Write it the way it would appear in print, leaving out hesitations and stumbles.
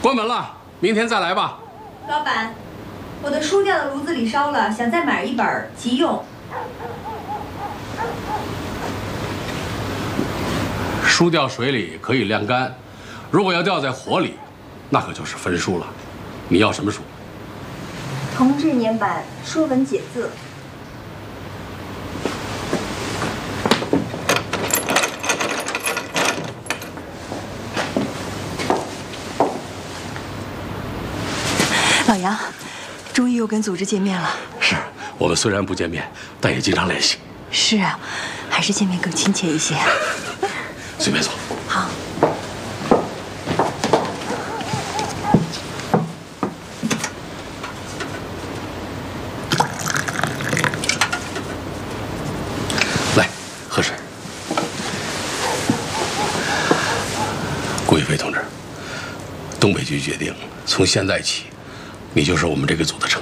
关门了，明天再来吧。 老板，我的书掉到炉子里烧了，想再买一本急用。 书掉水里可以晾干，如果要掉在火里，那可就是焚书了。你要什么书？ 同治年版《说文解字》。 老杨，终于又跟组织见面了。 是我们虽然不见面，但也经常联系。 是啊，还是见面更亲切一些。 随便坐。 好。 来，喝水。顾一飞同志，东北局决定，从现在起，你就是我们这个组的成员。